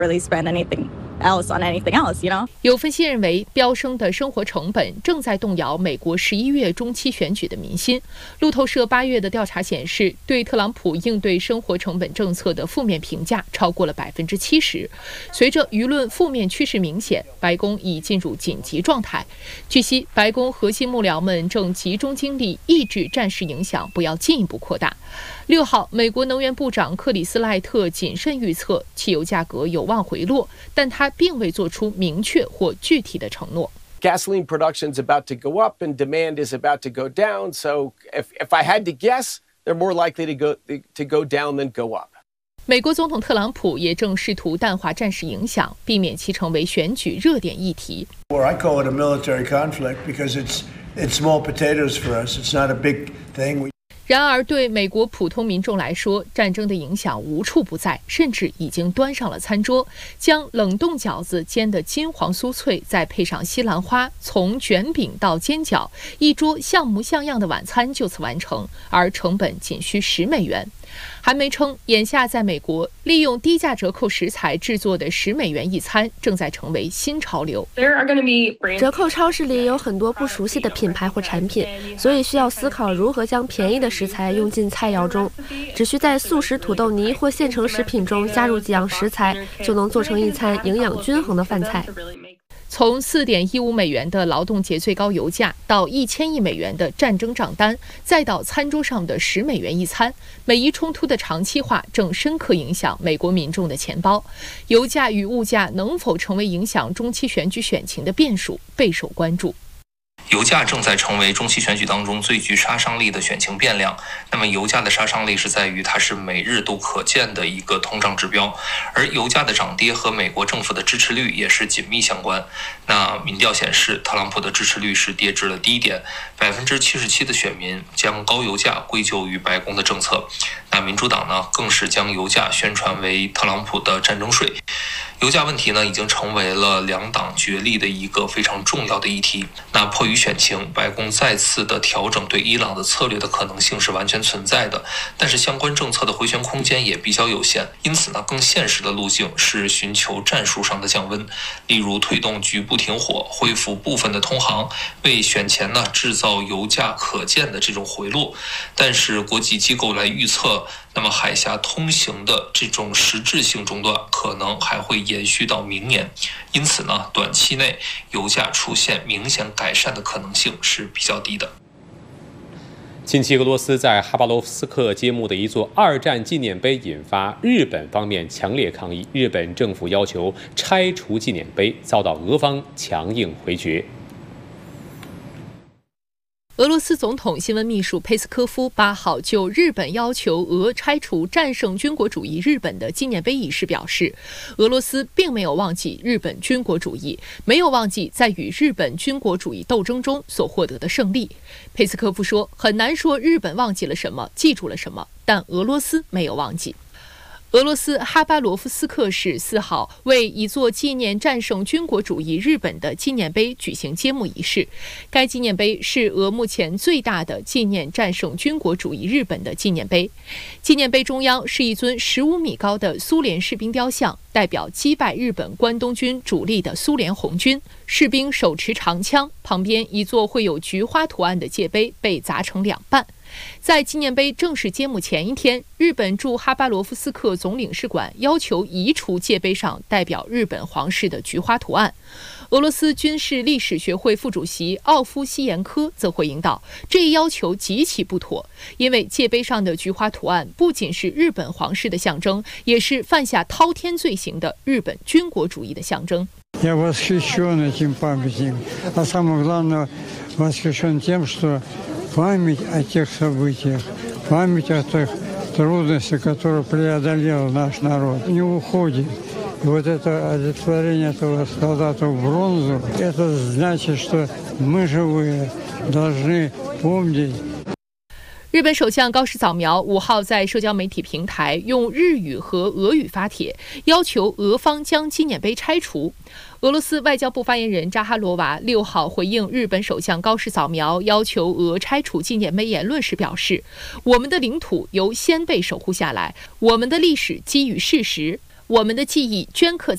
really spend anything else on anything else, you know? 有分析认为，飙升的生活成本正在动摇美国11月中期选举的民心。路透社8月的调查显示，对特朗普应对生活成本政策的负面评价超过了70%。随着舆论负面趋势明显，白宫已进入紧急状态。据悉，白宫核心幕僚们正集中精力抑制战事影响不要进一步扩大。6号，美国能源部长克里斯赖特谨慎预测汽油价格有望回落，但他并未做出明确或具体的承诺。 Gasoline production is about to go up and demand is about to go down. So if I had to guess, they're more likely to go down than go up. 美国总统特朗普也正试图淡化战事影响，避免其成为选举热点议题。 I call it a military conflict because it's small potatoes for us. It's not a big thing. 然而，对美国普通民众来说，战争的影响无处不在，甚至已经端上了餐桌。将冷冻饺子煎得金黄酥脆，再配上西兰花，从卷饼到煎饺，一桌像模像样的晚餐就此完成，而成本仅需$10。韩媒称，眼下在美国，利用低价折扣食材制作的$10一餐正在成为新潮流。 折扣超市里有很多不熟悉的品牌或产品，所以需要思考如何将便宜的食材用进菜肴中。只需在速食土豆泥或现成食品中加入几样食材，就能做成一餐营养均衡的饭菜。 从$4.15的劳动节最高油价，到1000亿美元的战争账单，再到餐桌上的$10一餐，美伊冲突的长期化正深刻影响美国民众的钱包。油价与物价能否成为影响中期选举选情的变数，备受关注。 油价正在成为中期选举当中最具杀伤力的选情变量。那么油价的杀伤力是在于它是每日都可见的一个通胀指标，而油价的涨跌和美国政府的支持率也是紧密相关。那民调显示，特朗普的支持率是跌至了低点，77%的选民将高油价归咎于白宫的政策。那民主党呢，更是将油价宣传为特朗普的战争税。油价问题呢，已经成为了两党角力的一个非常重要的议题。那迫于选情，白宫再次的调整对伊朗的策略的可能性是完全存在的，但是相关政策的回旋空间也比较有限。因此呢，更现实的路径是寻求战术上的降温，例如推动局部停火，恢复部分的通航，为选前呢制造油价可见的这种回落。但是国际机构来预测，那么海峡通行的这种实质性中断可能还会延续到明年，因此呢，短期内油价出现明显改善的可能性是比较低的。 近期俄罗斯在哈巴罗夫斯克揭幕的一座2战纪念碑引发日本方面强烈抗议，日本政府要求拆除纪念碑，遭到俄方强硬回绝。 俄罗斯总统新闻秘书佩斯科夫8号就日本要求俄拆除战胜军国主义日本的纪念碑一事表示，俄罗斯并没有忘记日本军国主义，没有忘记在与日本军国主义斗争中所获得的胜利。佩斯科夫说，很难说日本忘记了什么，记住了什么，但俄罗斯没有忘记。俄罗斯哈巴罗夫斯克市4号为一座纪念战胜军国主义日本的纪念碑举行揭幕仪式。该纪念碑是俄目前最大的纪念战胜军国主义日本的纪念碑。纪念碑中央是一尊15米高的苏联士兵雕像，代表击败日本关东军主力的苏联红军。士兵手持长枪，旁边一座绘有菊花图案的界碑被砸成2半。在纪念碑正式揭幕前一天，日本驻哈巴罗夫斯克总领事馆要求移除界碑上代表日本皇室的菊花图案。俄罗斯军事历史学会副主席奥夫西延科则回应道，这一要求极其不妥，因为界碑上的菊花图案不仅是日本皇室的象征，也是犯下滔天罪行的日本军国主义的象征。 Я восхищен этим памятником, а самое главное, восхищен тем, что память о тех событиях, память о тех трудностях, которые преодолел наш народ, не уходит. И вот это олицетворение этого солдата в бронзу, это значит, что мы живые, должны помнить. 日本首相高市早苗5号在社交媒体平台用日语和俄语发帖，要求俄方将纪念碑拆除。俄罗斯外交部发言人扎哈罗娃6号回应日本首相高市早苗要求俄拆除纪念碑言论时表示，我们的领土由先辈守护下来，我们的历史基于事实，我们的记忆镌刻